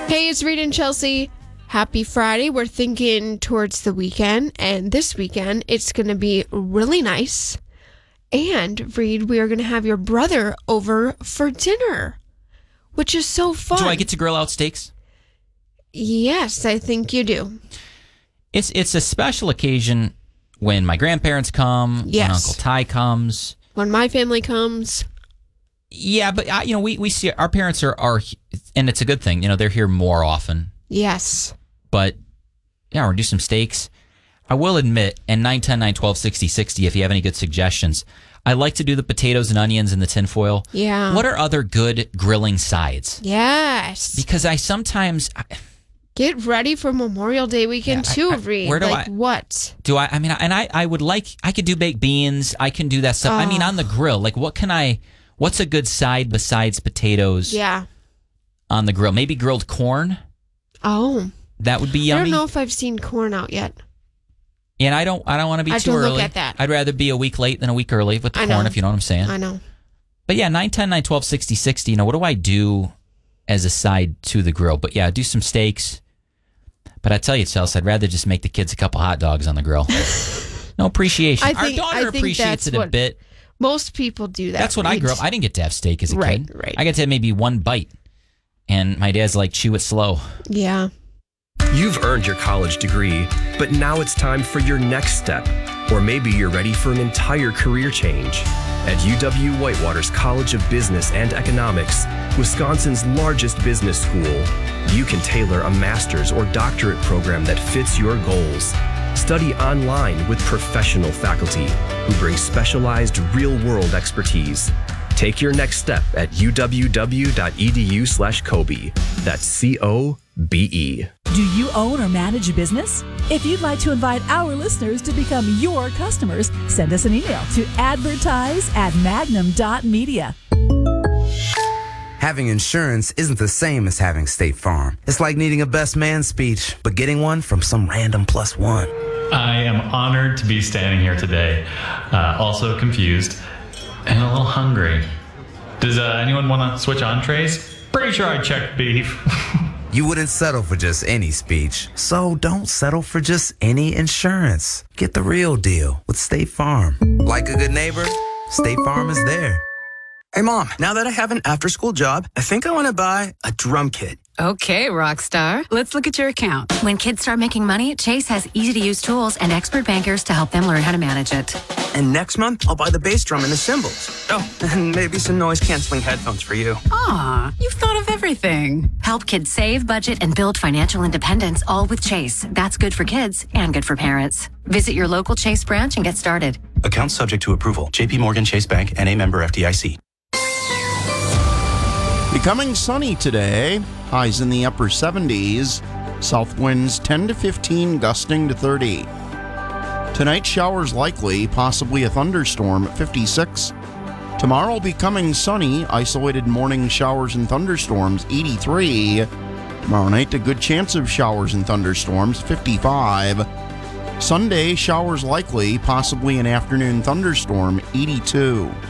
Hey, it's Reed and Chelsea. Happy Friday. We're thinking towards the weekend, and this weekend it's going to be really nice. And, Reed, we are going to have your brother over for dinner, which is so fun. Do I get to grill out steaks? Yes, I think you do. It's a special occasion when my grandparents come, Yes. when Uncle Ty comes. When my family comes. Yeah, but we see our parents are, and it's a good thing. They're here more often. Yes. But yeah, we're gonna do some steaks. I will admit, and 910-912-6060, if you have any good suggestions, I like to do the potatoes and onions in the tinfoil. Yeah. What are other good grilling sides? Yes. Because I sometimes get ready for Memorial Day weekend too, Reed. Where do what? Do I? I mean, and I would like. I could do baked beans. I can do that stuff. I mean, on the grill. Like, what's a good side besides potatoes? Yeah. On the grill, maybe grilled corn. Oh. That would be yummy. I don't know if I've seen corn out yet. And I don't want to be too early. Look at that. I'd rather be a week late than a week early with the corn, if you know what I'm saying. I know. But yeah, 910-912-6060. What do I do as a side to the grill? But yeah, do some steaks. But I tell you, Chelsea, I'd rather just make the kids a couple hot dogs on the grill. No appreciation. Our daughter appreciates it a bit. Most people do that. That's what I grew up. I didn't get to have steak as a kid. Right. I got to have maybe one bite. And my dad's like, chew it slow. Yeah. You've earned your college degree, but now it's time for your next step. Or maybe you're ready for an entire career change. At UW-Whitewater's College of Business and Economics, Wisconsin's largest business school, you can tailor a master's or doctorate program that fits your goals. Study online with professional faculty who bring specialized real-world expertise. Take your next step at uww.edu/Kobe. That's COBE. Do you own or manage a business? If you'd like to invite our listeners to become your customers, send us an email to advertise@magnum.media. Having insurance isn't the same as having State Farm. It's like needing a best man speech, but getting one from some random +1. I am honored to be standing here today, also confused and a little hungry. Does anyone want to switch entrees? Pretty sure I checked beef. You wouldn't settle for just any speech, so don't settle for just any insurance. Get the real deal with State Farm. Like a good neighbor, State Farm is there. Hey, Mom, now that I have an after-school job, I think I want to buy a drum kit. Okay, Rockstar. Let's look at your account. When kids start making money, Chase has easy-to-use tools and expert bankers to help them learn how to manage it. And next month, I'll buy the bass drum and the cymbals. Oh, and maybe some noise-canceling headphones for you. Aw, you've thought of everything. Help kids save, budget, and build financial independence, all with Chase. That's good for kids and good for parents. Visit your local Chase branch and get started. Account subject to approval. J.P. Morgan Chase Bank, N.A. member FDIC. Becoming sunny today, highs in the upper 70s, south winds 10 to 15, gusting to 30. Tonight, showers likely, possibly a thunderstorm at 56. Tomorrow, becoming sunny, isolated morning showers and thunderstorms, 83. Tomorrow night, a good chance of showers and thunderstorms, 55. Sunday, showers likely, possibly an afternoon thunderstorm, 82.